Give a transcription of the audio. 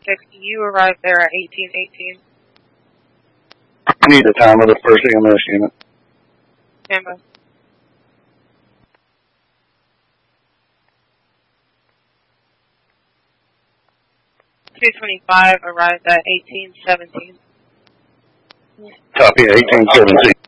You arrived there at 1818. I need the time of the first EMS unit. Amber. 225 arrived at 1817. Copy 1817.